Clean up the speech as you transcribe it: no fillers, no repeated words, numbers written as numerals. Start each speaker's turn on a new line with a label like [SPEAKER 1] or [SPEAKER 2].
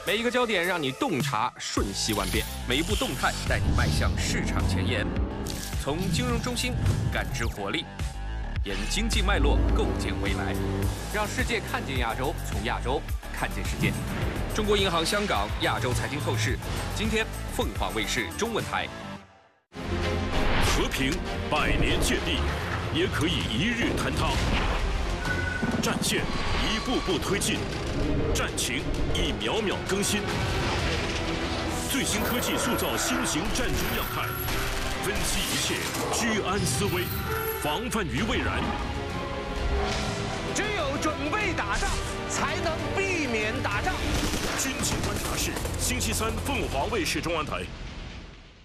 [SPEAKER 1] 每一个焦点让你洞察瞬息万变，每一步动态带你迈向市场前沿。从金融中心感知活力，沿经济脉络构建未来，让世界看见亚洲，从亚洲看见世界。中国银行香港亚洲财经透视，今天凤凰卫视中文台。
[SPEAKER 2] 和平100年建立，也可以一日坍塌。战线一步步推进，战情一秒秒更新。最新科技塑造新型战争样态，分析一切，居安思危，防范于未然。
[SPEAKER 3] 只有准备打仗，才能避免打仗。
[SPEAKER 2] 军情观察室，星期三凤凰卫视中文台。